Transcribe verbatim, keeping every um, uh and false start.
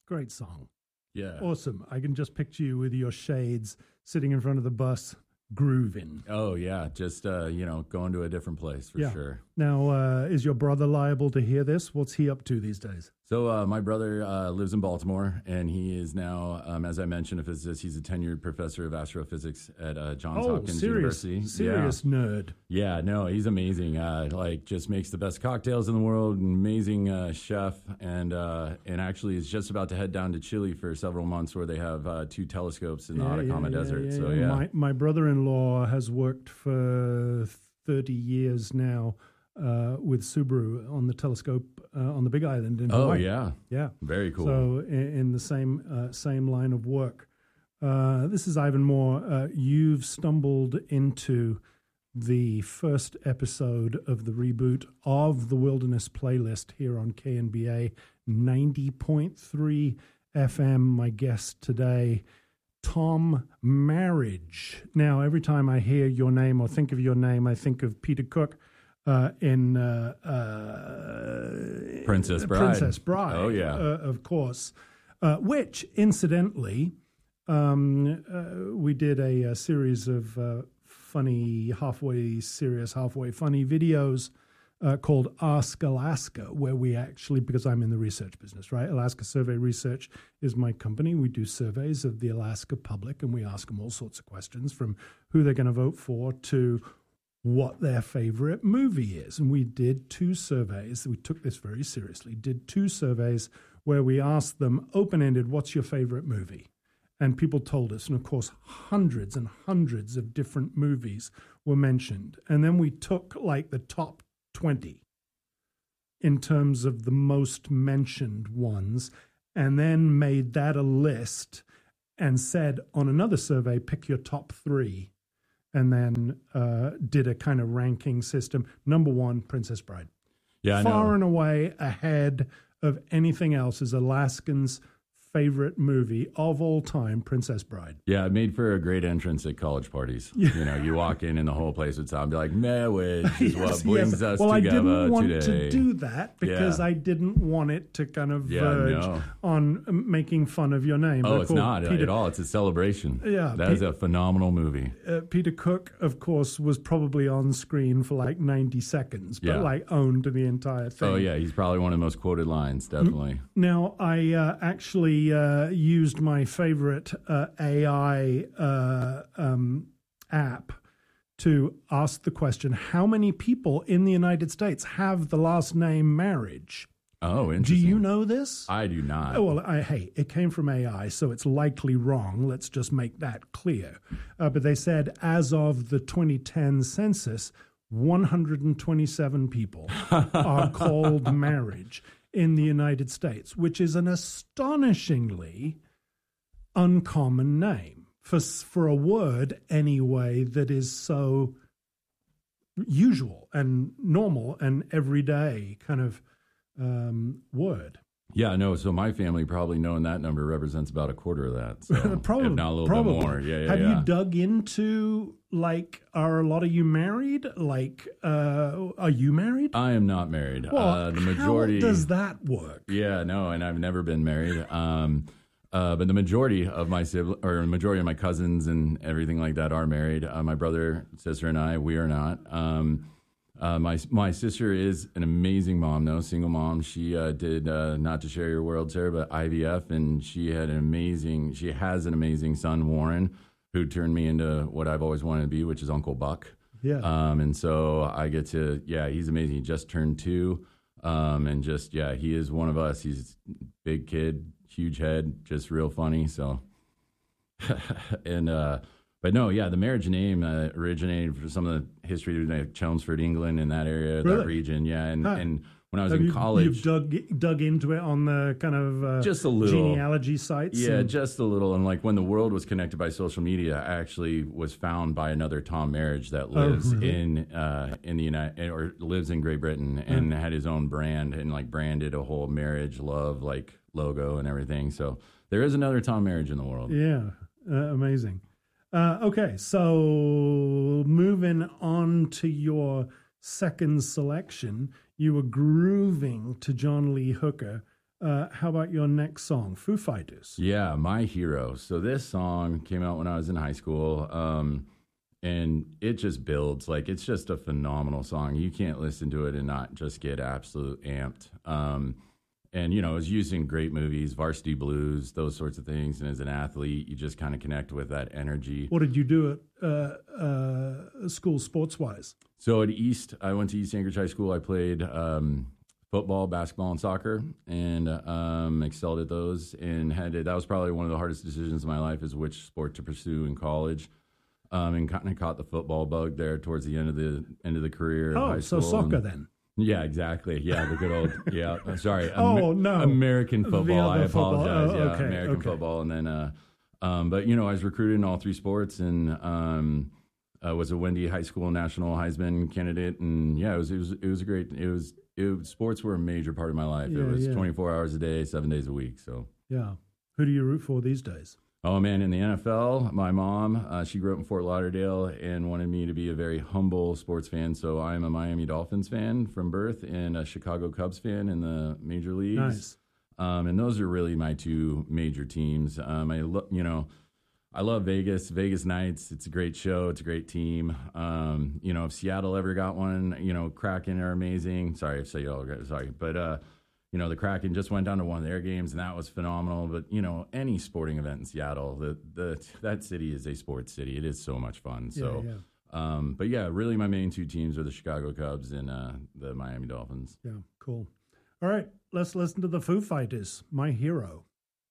Great song. Yeah. Awesome. I can just picture you with your shades sitting in front of the bus, grooving. Oh, yeah. Just, uh, you know, going to a different place for Yeah. sure. Now, uh, is your brother liable to hear this? What's he up to these days? So uh, my brother uh, lives in Baltimore, and he is now, um, as I mentioned, a physicist. He's a tenured professor of astrophysics at uh, Johns oh, Hopkins serious, University. serious yeah. nerd. Yeah, no, he's amazing. Uh, like, just makes the best cocktails in the world. An amazing uh, chef, and uh, and actually is just about to head down to Chile for several months, where they have uh, two telescopes in the Yeah, Atacama yeah, yeah, Desert. yeah, so yeah. yeah, My, my brother-in-law has worked for thirty years now uh, with Subaru on the telescope uh, on the Big Island in oh Hawaii. yeah, Yeah. very cool. So in, in the same uh, same line of work. Uh, this is Ivan Moore. Uh, you've stumbled into the first episode of the reboot of the Wilderness Playlist here on K N B A ninety point three F M. My guest today, Tom Marriage. Now, every time I hear your name or think of your name, I think of Peter Cook uh, in uh, uh, Princess Bride. Princess Bride. Oh, yeah. Uh, of course. Uh, which, incidentally, um, uh, we did a, a series of uh, funny, halfway serious, halfway funny videos uh, called Ask Alaska, where we actually, because I'm in the research business, right? Alaska Survey Research is my company. We do surveys of the Alaska public, and we ask them all sorts of questions, from who they're going to vote for to what their favorite movie is. And we did two surveys. We took this very seriously, did two surveys where we asked them open-ended, what's your favorite movie? And people told us, and of course, hundreds and hundreds of different movies were mentioned. And then we took like the top twenty in terms of the most mentioned ones, and then made that a list and said on another survey, pick your top three, and then uh, did a kind of ranking system. Number one, Princess Bride. Yeah, I Far know. and away ahead of anything else is Alaskans' favorite movie of all time, Princess Bride. Yeah, it made for a great entrance at college parties. Yeah. You know, you walk in and the whole place would sound be like, marriage is Yes, what brings yes. us well, together I didn't want today. to do that because Yeah. I didn't want it to kind of Yeah, verge no. on um, making fun of your name. Oh, They're it's called not Peter, at all. It's a celebration. Yeah, That is Pe- a phenomenal movie. uh, Peter Cook, of course, was probably on screen for like ninety seconds, but Yeah. like owned the entire thing. Oh, yeah. He's probably one of the most quoted lines, definitely. Now, I uh, actually uh, used my favorite uh, A I uh, um, app to ask the question, how many people in the United States have the last name Marriage? Oh, Do interesting. you know this? I do not. Oh, well, I, hey, it came from A I, so it's likely wrong. Let's just make that clear. Uh, but they said as of the twenty ten census, one hundred twenty-seven people are called Marriage in the United States, which is an astonishingly uncommon name for for a word anyway that is so usual and normal and everyday kind of um, word. Yeah, no. So my family, probably knowing that number, represents about a quarter of that. So, probably, if not a little probably. bit more. Yeah, yeah, Have yeah. you dug into, like, are a lot of you married? Like, uh, are you married? I am not married. Well, uh, the majority. how does that work? Yeah, no, and I've never been married. Um, uh, but the majority of my sibling, or the majority of my cousins and everything like that are married. Uh, my brother, sister, and I, we are not. Um, uh, my my sister is an amazing mom, though, single mom. She uh, did uh, not to share your world, Sarah, but I V F, and she had an amazing. She has an amazing son, Warren, who turned me into what I've always wanted to be, which is Uncle Buck. Yeah. Um, and so I get to, yeah, he's amazing. He just turned two. Um, and just, yeah, he is one of us. He's big kid, huge head, just real funny. So, and, uh, but no, yeah, the Marriage name uh, originated from some of the history of like Chelmsford, England, in that area, Really? that region. Yeah. And, Huh. and when I was Have in you, college, You've dug, dug into it on the kind of uh, Just a little. genealogy sites? yeah, and- just a little. And like when the world was connected by social media, I actually was found by another Tom Marriage that lives really? in uh, in the United or lives in Great Britain and had his own brand and like branded a whole marriage love like logo and everything. So there is another Tom Marriage in the world. Yeah, uh, amazing. Uh, okay, so moving on to your second selection, you were grooving to John Lee Hooker Uh, how about your next song, Foo Fighters? Yeah, My Hero. So this song came out when I was in high school, um, and it just builds. Like, it's just a phenomenal song. You can't listen to it and not just get absolute amped. Um, and, you know, it was used in great movies, Varsity Blues, those sorts of things. And as an athlete, you just kind of connect with that energy. What did you do at uh, uh, school sports-wise? So at East, I went to East Anchorage High School. I played um, football, basketball, and soccer, and um, excelled at those. And had to, that was probably one of the hardest decisions of my life, is which sport to pursue in college. Um, and kind of caught the football bug there towards the end of the end of the career. Oh, high so school. soccer and, then? Yeah, exactly. Yeah, the good old yeah. I'm sorry. Oh, Amer- no. American football. I football. apologize. Oh, yeah, okay, American okay. football, and then, uh, um, but you know, I was recruited in all three sports, and um, uh, was a Wendy High School National Heisman candidate, and yeah, it was it was it was a great. It was it was, sports were a major part of my life. Yeah, it was yeah. twenty-four hours a day, seven days a week. So Yeah. Who do you root for these days? oh man, in the N F L, my mom, uh, she grew up in Fort Lauderdale and wanted me to be a very humble sports fan. So I'm a Miami Dolphins fan from birth and a Chicago Cubs fan in the major leagues. Nice. Um, and those are really my two major teams. Um, I lo- you know, I love Vegas, Vegas Knights. It's a great show. It's a great team. Um, you know, if Seattle ever got one, you know, Kraken are amazing. Sorry if Seattle, sorry, but uh, you know, the Kraken just went down to one of their games, and that was phenomenal. But, you know, any sporting event in Seattle, the the that city is a sports city. It is so much fun. So, Yeah, yeah. Um, but, yeah, really my main two teams are the Chicago Cubs and uh, the Miami Dolphins. Yeah, cool. All right, let's listen to the Foo Fighters, My Hero.